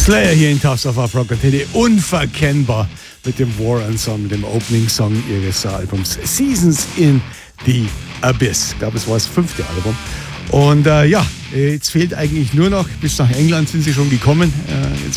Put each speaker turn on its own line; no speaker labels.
Slayer hier in Tufts of Rockantele, unverkennbar mit dem War Ensemble, dem Opening-Song ihres Albums Seasons in the Abyss. Ich glaube, es war das 5. Album. Und jetzt fehlt eigentlich nur noch, bis nach England sind sie schon gekommen. Jetzt